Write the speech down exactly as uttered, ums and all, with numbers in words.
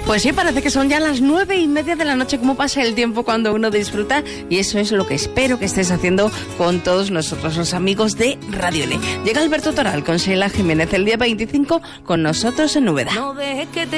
Pues sí, parece que son ya las nueve y media de la noche. Cómo pasa el tiempo cuando uno disfruta, y eso es lo que espero que estés haciendo con todos nosotros, los amigos de Radio L. Llega Alberto Toral con Sheila Jiménez el día veinticinco con nosotros en Úbeda. No dejes que te